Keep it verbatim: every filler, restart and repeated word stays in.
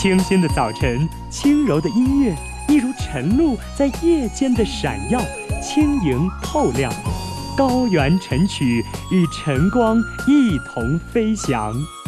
清新的早晨，轻柔的音乐，一如晨露在夜间的闪耀，轻盈透亮。高原晨曲与晨光一同飞翔。